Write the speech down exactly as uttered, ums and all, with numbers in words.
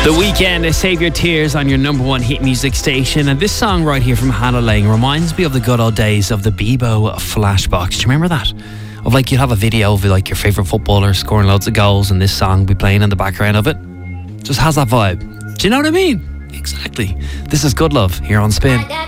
The Weeknd, Save Your Tears on your number one hit music station. And this song right here from Hannah Lang reminds me of the good old days of the Bebo Flashbox. Do you remember that? Of like, you'd have a video of like your favourite footballer scoring loads of goals and this song be playing in the background of it. Just has that vibe. Do you know what I mean? Exactly. This is Good Love here on Spin.